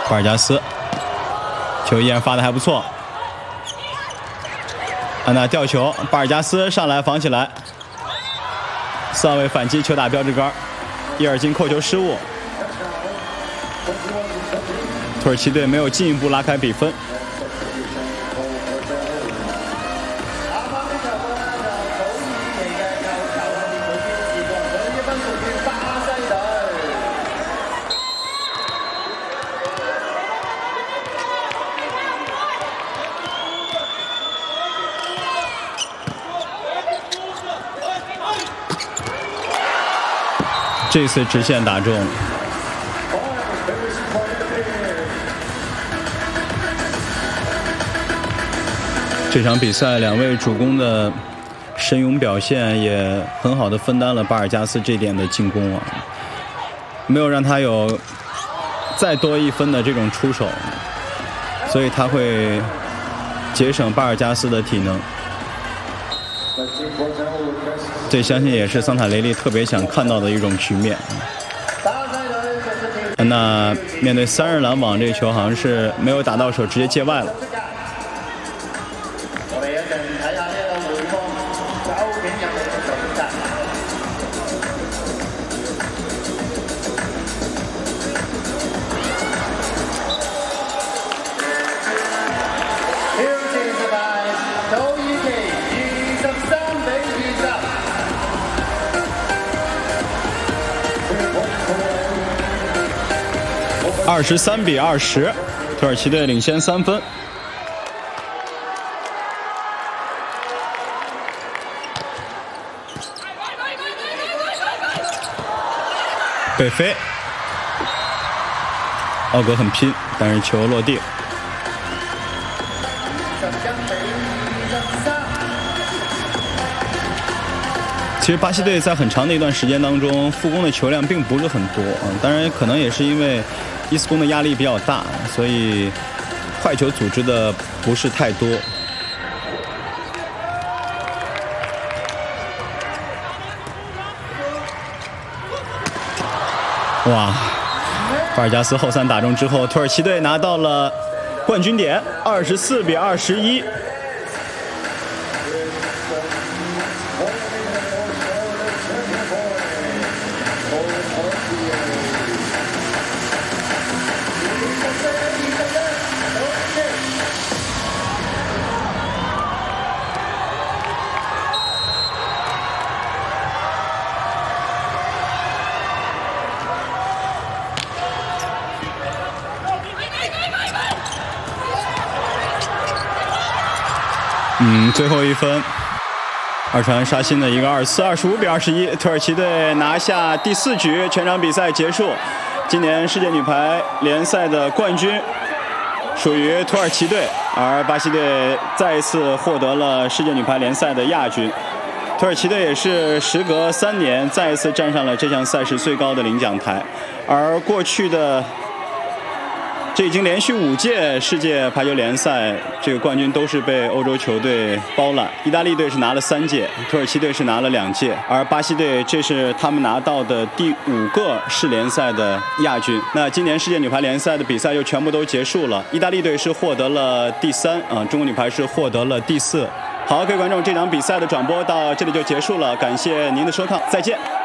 巴尔加斯，球依然发的还不错。安娜吊球，巴尔加斯上来防起来，4号位反击，球打标志杆，伊尔金扣球失误。土耳其队没有进一步拉开比分。这次直线打中。这场比赛2位主攻的神勇表现也很好的分担了巴尔加斯这点的进攻啊，没有让他有再多1分的这种出手，所以他会节省巴尔加斯的体能。这相信也是桑塔雷利特别想看到的一种局面。那面对3人拦网，这球好像是没有打到手，直接界外了。23比20，土耳其队领先3分。北非，奥格很拼，但是球落地。其实巴西队在很长的一段时间当中，复攻的球量并不是很多啊，当然可能也是因为伊斯攻的压力比较大，所以快球组织的不是太多。哇，巴尔加斯后3打中之后，土耳其队拿到了冠军点，24比21。最后1分，二传沙欣的一个2-4，25比21，土耳其队拿下第4局，全场比赛结束。今年世界女排联赛的冠军属于土耳其队，而巴西队再一次获得了世界女排联赛的亚军。土耳其队也是时隔3年再一次站上了这项赛事最高的领奖台，而过去的这已经连续5届世界排球联赛这个冠军都是被欧洲球队包揽。意大利队是拿了3届，土耳其队是拿了2届，而巴西队这是他们拿到的第5个世联赛的亚军。那今年世界女排联赛的比赛就全部都结束了，意大利队是获得了第3中国女排是获得了第4。好，各位观众，这场比赛的转播到这里就结束了，感谢您的收看，再见。